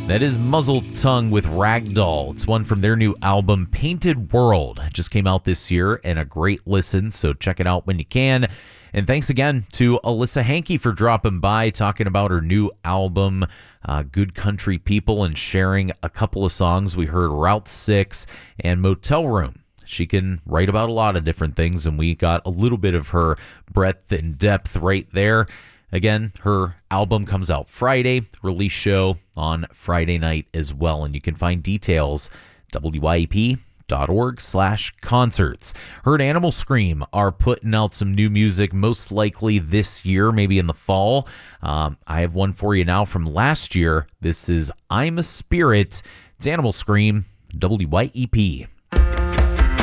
That is Muzzled Tongue with Ragdoll. It's one from their new album, Painted World. It just came out this year and a great listen, so check it out when you can. And thanks again to Alyssa Hankey for dropping by, talking about her new album, Good Country People, and sharing a couple of songs. We heard Route 6 and Motel Room. She can write about a lot of different things, and we got a little bit of her breadth and depth right there. Again, her album comes out Friday, release show on Friday night as well, and you can find details wyep.org/concerts. Heard Animal Scream are putting out some new music, most likely this year, maybe in the fall. I have one for you now from last year. This is I'm a Spirit. It's Animal Scream, WYEP.